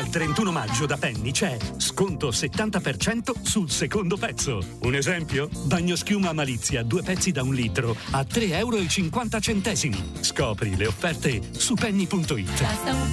Dal 31 maggio da Penny c'è sconto 70% sul secondo pezzo. Un esempio? Bagnoschiuma Malizia, 2 pezzi da 1 litro a €3,50. Scopri le offerte su penny.it. Basta un